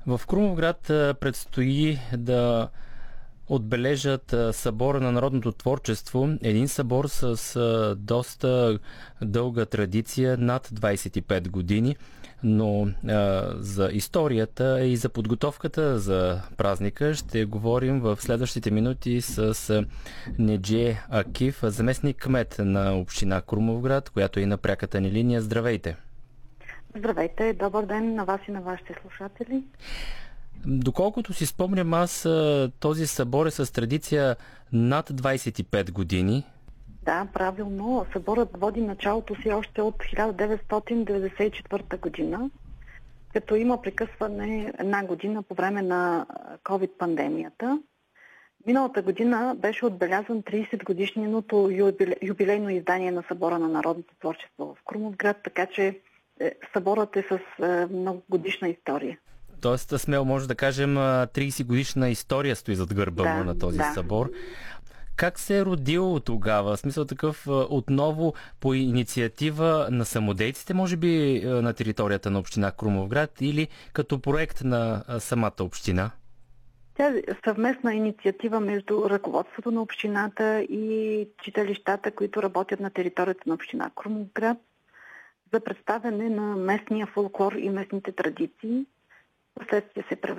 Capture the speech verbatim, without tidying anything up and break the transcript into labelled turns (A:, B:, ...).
A: В Крумовград предстои да отбележат събора на народното творчество. Един събор с доста дълга традиция, над двайсет и пет години, но а, за историята и за подготовката за празника ще говорим в следващите минути с Недже Акиф, заместник кмет на община Крумовград, която е и на пряката ни линия. Здравейте!
B: Здравейте, добър ден на вас и на вашите слушатели.
A: Доколкото си спомням аз, този събор е с традиция над двайсет и пет години.
B: Да, правилно. Съборът води началото си още от хиляда деветстотин деветдесет и четвърта година, като има прекъсване една година по време на ковид-пандемията. Миналата година беше отбелязан трийсет годишниното юбилейно издание на Събора на народното творчество в Крумовград, така че съборът е с многогодишна история.
A: Тоест, смело може да кажем, трийсет годишна история стои зад гърба да, му на този
B: да.
A: събор. Как се е родил тогава? В смисъл такъв, отново по инициатива на самодейците, може би на територията на община Крумовград, или като проект на самата община?
B: Тя е съвместна инициатива между ръководството на общината и читалищата, които работят на територията на община Крумовград, за представяне на местния фолклор и местните традиции. Вследствие се